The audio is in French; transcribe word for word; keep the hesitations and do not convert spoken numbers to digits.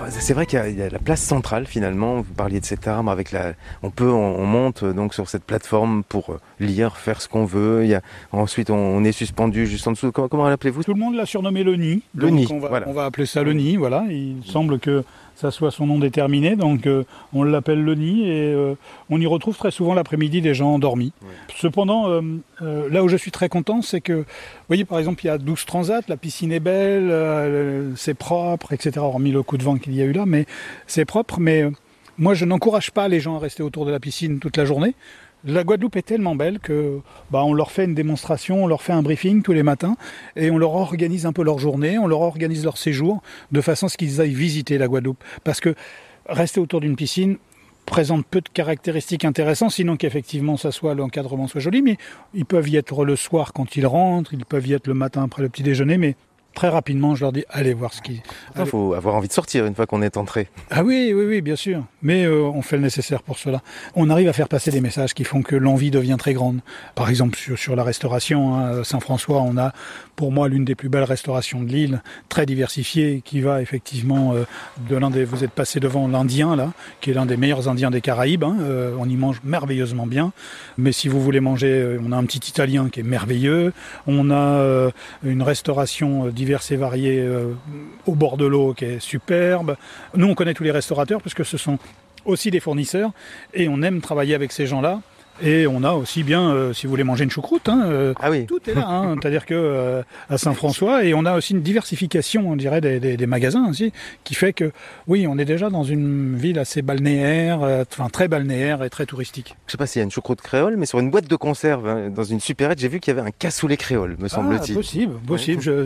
c'est vrai qu'il y a, il y a la place centrale finalement. Vous parliez de cet arbre avec la, on peut, on, on monte donc sur cette plateforme pour lire, faire ce qu'on veut. Il y a, ensuite, on, on est suspendu juste en dessous. Comment, comment l'appelez-vous ? Tout le monde l'a surnommé le nid. Le donc nid. On va, voilà. on va appeler ça le nid. Voilà. Il semble que ça soit son nom déterminé, donc euh, on l'appelle le nid et euh, on y retrouve très souvent l'après-midi des gens endormis. Oui. Cependant, euh, euh, là où je suis très content, c'est que, vous voyez, par exemple, il y a douze transats, la piscine est belle, euh, c'est propre, et cetera, hormis le coup de vent qu'il y a eu là, mais c'est propre, mais euh, moi je n'encourage pas les gens à rester autour de la piscine toute la journée. La Guadeloupe est tellement belle que bah, on leur fait une démonstration, on leur fait un briefing tous les matins et on leur organise un peu leur journée, on leur organise leur séjour de façon à ce qu'ils aillent visiter la Guadeloupe. Parce que rester autour d'une piscine présente peu de caractéristiques intéressantes, sinon qu'effectivement ça soit l'encadrement soit joli, mais ils peuvent y être le soir quand ils rentrent, ils peuvent y être le matin après le petit déjeuner, mais très rapidement, je leur dis, allez voir ce qui... Il faut avoir envie de sortir une fois qu'on est entré. Ah oui, oui, oui, bien sûr. Mais euh, on fait le nécessaire pour cela. On arrive à faire passer des messages qui font que l'envie devient très grande. Par exemple, sur, sur la restauration, hein, Saint-François, on a, pour moi, l'une des plus belles restaurations de l'île, très diversifiée, qui va effectivement euh, de l'un des... Vous êtes passé devant l'Indien, là, qui est l'un des meilleurs Indiens des Caraïbes. Hein, euh, on y mange merveilleusement bien. Mais si vous voulez manger, euh, on a un petit Italien qui est merveilleux. On a euh, une restauration euh, diverses et variées euh, au bord de l'eau qui est superbe. Nous, on connaît tous les restaurateurs parce que ce sont aussi des fournisseurs et on aime travailler avec ces gens-là. Et on a aussi bien, euh, si vous voulez manger une choucroute, hein, euh, ah oui. tout est là. Hein, c'est-à-dire que euh, à Saint-François, et on a aussi une diversification, on dirait, des, des, des magasins aussi, qui fait que, oui, on est déjà dans une ville assez balnéaire, euh, enfin très balnéaire et très touristique. Je sais pas s'il y a une choucroute créole, mais sur une boîte de conserve, hein, dans une supérette, j'ai vu qu'il y avait un cassoulet créole, me semble-t-il. Ah, possible, possible. Ouais. Je,